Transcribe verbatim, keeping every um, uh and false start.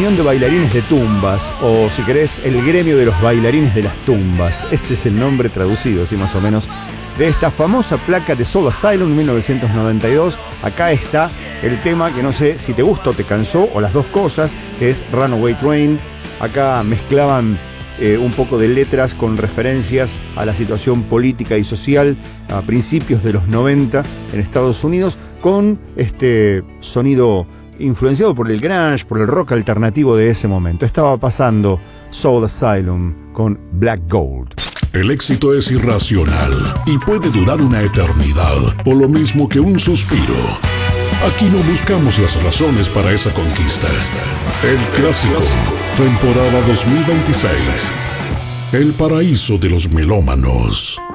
Unión de Bailarines de Tumbas, o si querés, el gremio de los bailarines de las tumbas. Ese es el nombre traducido, así más o menos, de esta famosa placa de Soul Asylum mil novecientos noventa y dos. Acá está el tema que no sé si te gustó o te cansó, o las dos cosas, que es Runaway Train. Acá mezclaban eh, un poco de letras con referencias a la situación política y social a principios de los noventa en Estados Unidos, con este sonido influenciado por el grunge, por el rock alternativo de ese momento. Estaba pasando Soul Asylum con Black Gold. El éxito es irracional y puede durar una eternidad, o lo mismo que un suspiro. Aquí no buscamos las razones para esa conquista. El clásico, temporada dos mil veintiséis. El paraíso de los melómanos.